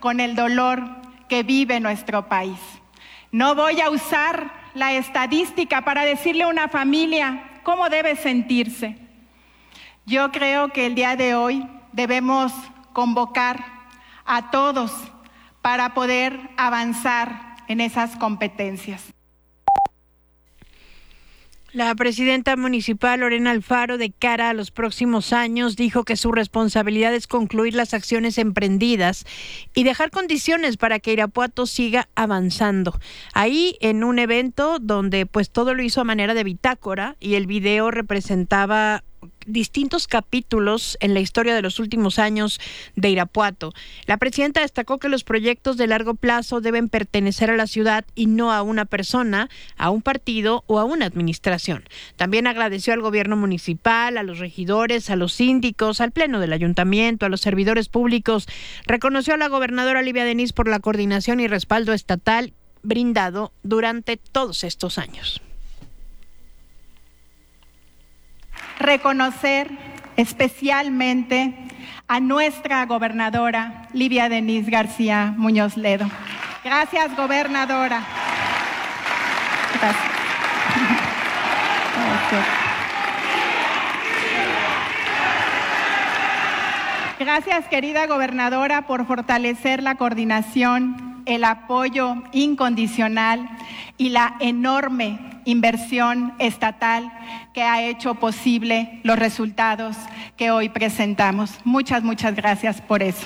con el dolor que vive nuestro país. No voy a usar la estadística para decirle a una familia cómo debe sentirse. Yo creo que el día de hoy debemos convocar a todos para poder avanzar en esas competencias. La presidenta municipal Lorena Alfaro, de cara a los próximos años, dijo que su responsabilidad es concluir las acciones emprendidas y dejar condiciones para que Irapuato siga avanzando. Ahí, en un evento donde pues todo lo hizo a manera de bitácora y el video representaba distintos capítulos en la historia de los últimos años de Irapuato. La presidenta destacó que los proyectos de largo plazo deben pertenecer a la ciudad y no a una persona, a un partido o a una administración. También agradeció al gobierno municipal, a los regidores, a los síndicos, al pleno del ayuntamiento, a los servidores públicos. Reconoció a la gobernadora Livia Denis por la coordinación y respaldo estatal brindado durante todos estos años. Reconocer especialmente a nuestra gobernadora Livia Denis García Muñoz Ledo. Gracias, gobernadora. Gracias. Gracias, querida gobernadora, por fortalecer la coordinación, el apoyo incondicional y la enorme inversión estatal que ha hecho posible los resultados que hoy presentamos. Muchas gracias por eso.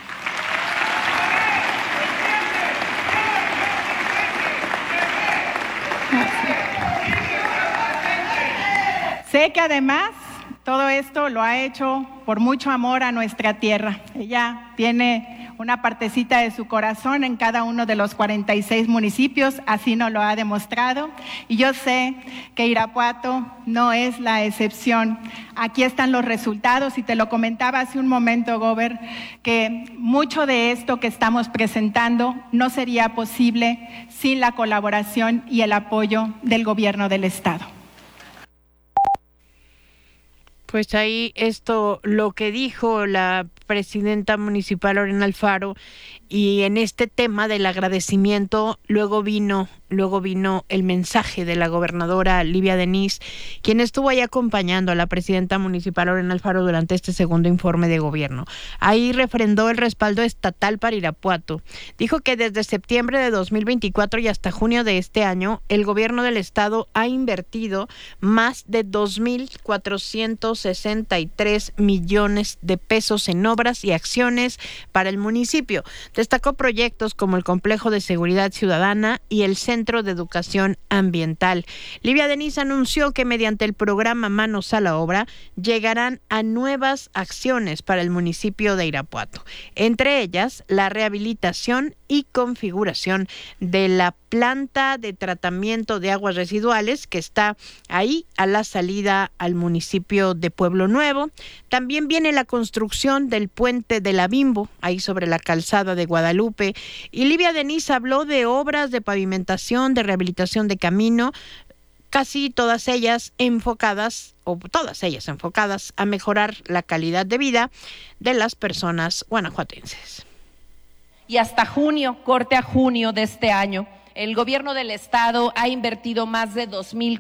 Sé que además todo esto lo ha hecho por mucho amor a nuestra tierra. Ella tiene una partecita de su corazón en cada uno de los 46 municipios, así nos lo ha demostrado. Y yo sé que Irapuato no es la excepción. Aquí están los resultados y te lo comentaba hace un momento, Gober, que mucho de esto que estamos presentando no sería posible sin la colaboración y el apoyo del gobierno del Estado. Pues ahí esto, lo que dijo la presidenta municipal Lorena Alfaro, y en este tema del agradecimiento luego vino el mensaje de la gobernadora Livia Denis, quien estuvo ahí acompañando a la presidenta municipal Lorena Alfaro durante este segundo informe de gobierno. Ahí refrendó el respaldo estatal para Irapuato. Dijo que desde septiembre de 2024 y hasta junio de este año, el gobierno del estado ha invertido más de 2,463 millones de pesos en obras y acciones para el municipio. Destacó proyectos como el Complejo de Seguridad Ciudadana y el Centro de Educación Ambiental. Livia Denis anunció que mediante el programa Manos a la Obra llegarán a nuevas acciones para el municipio de Irapuato, entre ellas la rehabilitación y configuración de la planta de tratamiento de aguas residuales que está ahí a la salida al municipio de Pueblo Nuevo. También viene la construcción del puente de la Bimbo, ahí sobre la calzada de Guadalupe. Y Livia Denis habló de obras de pavimentación, de rehabilitación de camino, casi todas ellas enfocadas a mejorar la calidad de vida de las personas guanajuatenses. Y hasta junio, corte a junio de este año, el gobierno del estado ha invertido más de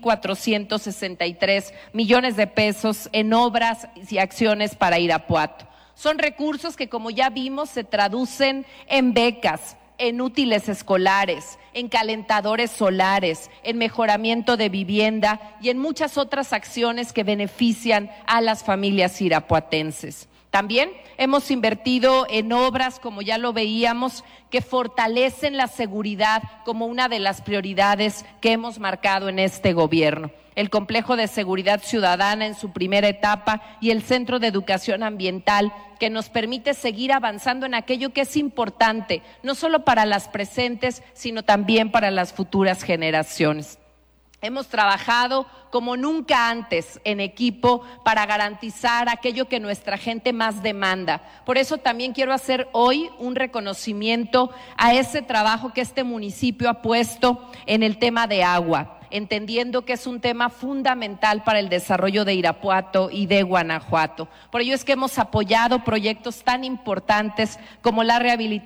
2,463 millones de pesos en obras y acciones para Irapuato. Son recursos que, como ya vimos, se traducen en becas, en útiles escolares, en calentadores solares, en mejoramiento de vivienda y en muchas otras acciones que benefician a las familias irapuatenses. También hemos invertido en obras, como ya lo veíamos, que fortalecen la seguridad como una de las prioridades que hemos marcado en este gobierno. El Complejo de Seguridad Ciudadana en su primera etapa y el Centro de Educación Ambiental, que nos permite seguir avanzando en aquello que es importante, no solo para las presentes, sino también para las futuras generaciones. Hemos trabajado como nunca antes en equipo para garantizar aquello que nuestra gente más demanda. Por eso también quiero hacer hoy un reconocimiento a ese trabajo que este municipio ha puesto en el tema de agua, entendiendo que es un tema fundamental para el desarrollo de Irapuato y de Guanajuato. Por ello es que hemos apoyado proyectos tan importantes como la rehabilitación